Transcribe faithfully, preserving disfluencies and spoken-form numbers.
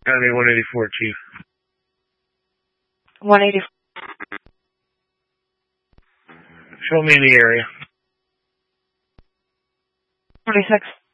County one eighty-four, Chief. one eighty-four. Show me in the area. twenty-six.